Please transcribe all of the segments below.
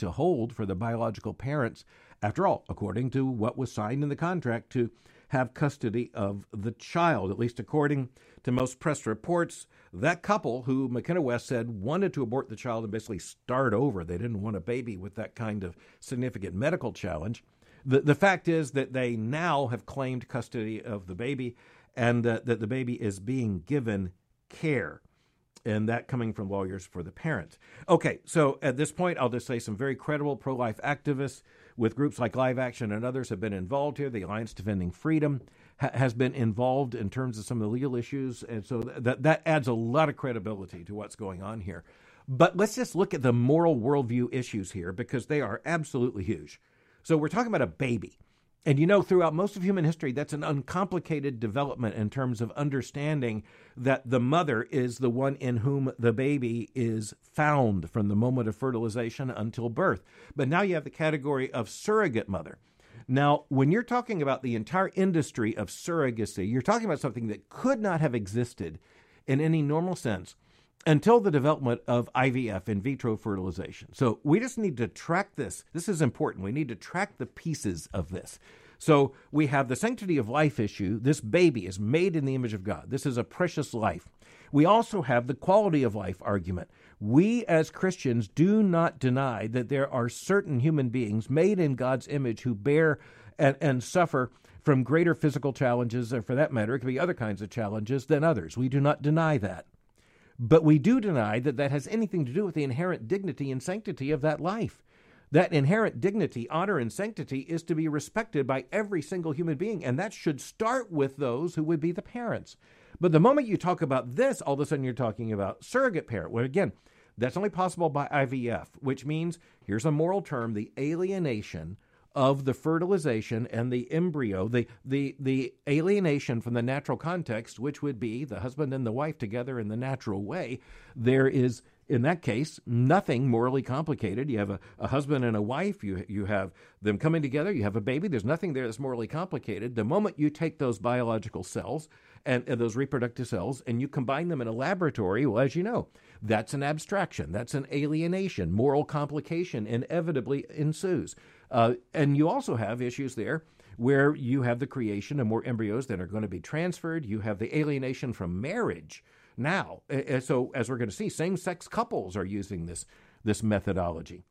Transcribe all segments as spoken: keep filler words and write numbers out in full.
to hold for the biological parents, after all, according to what was signed in the contract, to have custody of the child. At least according to most press reports, that couple who McKenna West said wanted to abort the child and basically start over, they didn't want a baby with that kind of significant medical challenge. The, the fact is that they now have claimed custody of the baby, and uh, that the baby is being given care, and that coming from lawyers for the parents. Okay, so at this point, I'll just say some very credible pro-life activists with groups like Live Action and others have been involved here. The Alliance Defending Freedom ha- has been involved in terms of some of the legal issues, and so that that adds a lot of credibility to what's going on here. But let's just look at the moral worldview issues here, because they are absolutely huge. So we're talking about a baby. And you know, throughout most of human history, that's an uncomplicated development in terms of understanding that the mother is the one in whom the baby is found from the moment of fertilization until birth. But now you have the category of surrogate mother. Now, when you're talking about the entire industry of surrogacy, you're talking about something that could not have existed in any normal sense until the development of I V F, in vitro fertilization. So we just need to track this. This is important. We need to track the pieces of this. So we have the sanctity of life issue. This baby is made in the image of God. This is a precious life. We also have the quality of life argument. We as Christians do not deny that there are certain human beings made in God's image who bear and, and suffer from greater physical challenges, or for that matter, it could be other kinds of challenges than others. We do not deny that. But we do deny that that has anything to do with the inherent dignity and sanctity of that life. That inherent dignity, honor, and sanctity is to be respected by every single human being, and that should start with those who would be the parents. But the moment you talk about this, all of a sudden you're talking about surrogate parent. Well, again, that's only possible by I V F, which means, here's a moral term, the alienation of the fertilization and the embryo, the, the, the alienation from the natural context, which would be the husband and the wife together in the natural way. There is, in that case, nothing morally complicated. You have a, a husband and a wife. You, you have them coming together. You have a baby. There's nothing there that's morally complicated. The moment you take those biological cells and, and those reproductive cells and you combine them in a laboratory, well, as you know, that's an abstraction. That's an alienation. Moral complication inevitably ensues. Uh, and you also have issues there where you have the creation of more embryos that are going to be transferred. You have the alienation from marriage. Now, uh, so as we're going to see, same-sex couples are using this, this methodology.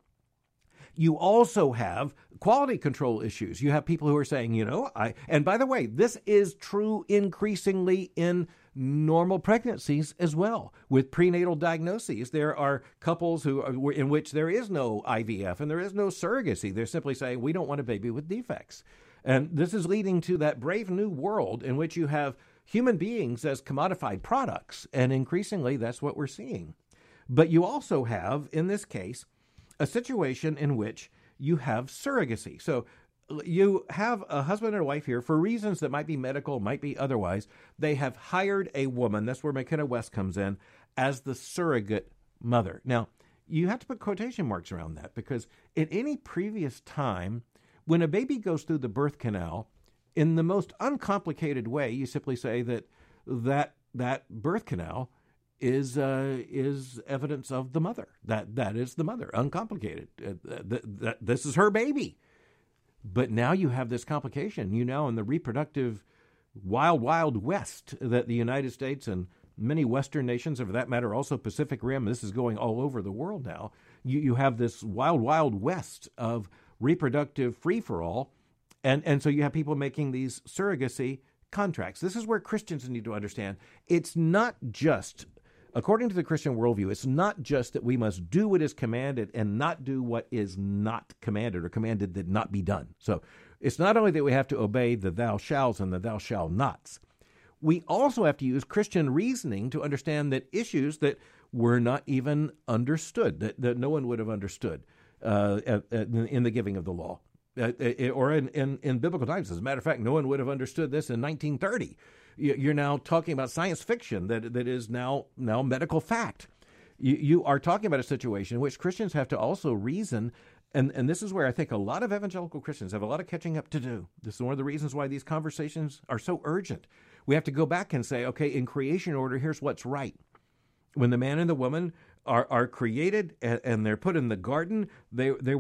You also have quality control issues. You have people who are saying, you know, I, and by the way, this is true increasingly in normal pregnancies as well. With prenatal diagnoses, there are couples who are, in which there is no I V F and there is no surrogacy. They're simply saying, we don't want a baby with defects. And this is leading to that brave new world in which you have human beings as commodified products. And increasingly, that's what we're seeing. But you also have, in this case, a situation in which you have surrogacy. So you have a husband and a wife here for reasons that might be medical, might be otherwise. They have hired a woman, that's where McKenna West comes in, as the surrogate mother. Now, you have to put quotation marks around that, because at any previous time, when a baby goes through the birth canal, in the most uncomplicated way, you simply say that that, that birth canal is uh, is evidence of the mother. That that is the mother, uncomplicated. Uh, th- th- this is her baby. But now you have this complication. You now in the reproductive wild, wild west that the United States and many Western nations, and for that matter also Pacific Rim, this is going all over the world now. You you have this wild, wild west of reproductive free-for-all. And, and so you have people making these surrogacy contracts. This is where Christians need to understand. It's not just, according to the Christian worldview, it's not just that we must do what is commanded and not do what is not commanded or commanded that not be done. So it's not only that we have to obey the thou shalls and the thou shall nots. We also have to use Christian reasoning to understand that issues that were not even understood, that, that no one would have understood uh, at, at, in the giving of the law. Uh, or in, in, in biblical times. As a matter of fact, no one would have understood this in nineteen thirty. You're now talking about science fiction that that is now now medical fact. You, you are talking about a situation in which Christians have to also reason, and, and this is where I think a lot of evangelical Christians have a lot of catching up to do. This is one of the reasons why these conversations are so urgent. We have to go back and say, okay, in creation order, here's what's right. When the man and the woman are, are created and, and they're put in the garden, they they